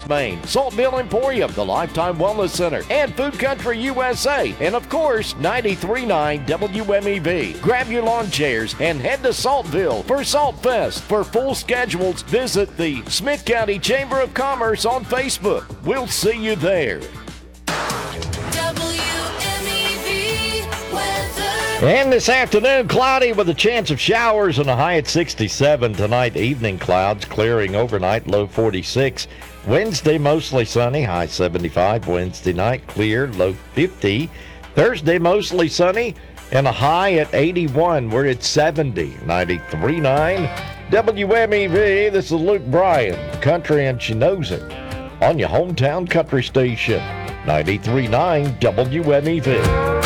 Maine, Saltville Emporium, the Lifetime Wellness Center, and Food Country USA, and of course, 93.9 WMEV. Grab your lawn chairs and head to Saltville for Salt Fest. For full schedules, visit the Smith County Chamber of Commerce on Facebook. We'll see you there. And this afternoon, cloudy with a chance of showers and a high at 67. Tonight, evening clouds clearing overnight, low 46. Wednesday, mostly sunny, high 75. Wednesday night, clear, low 50. Thursday, mostly sunny and a high at 81. We're at 70. 93.9 WMEV. This is Luke Bryan, country, and she knows it. On your hometown country station, 93.9 WMEV.